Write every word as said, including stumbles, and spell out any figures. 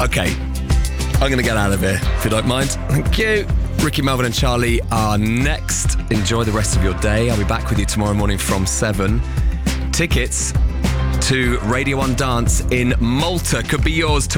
Okay, I'm going to get out of here, if you don't mind. Thank you. Ricky, Melvin and Charlie are next. Enjoy the rest of your day. I'll be back with you tomorrow morning from seven. Tickets to Radio one Dance in Malta could be yours tomorrow.